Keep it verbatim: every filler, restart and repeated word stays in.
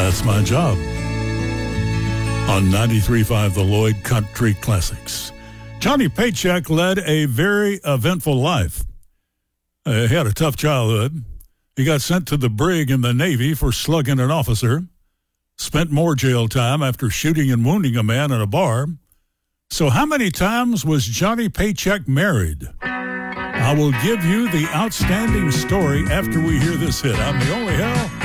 That's my job. On ninety-three point five The Lloyd Country Classics. Johnny Paycheck led a very eventful life. Uh, he had a tough childhood. He got sent to the brig in the Navy for slugging an officer. Spent more jail time after shooting and wounding a man in a bar. So how many times was Johnny Paycheck married? I will give you the outstanding story after we hear this hit. I'm the only hell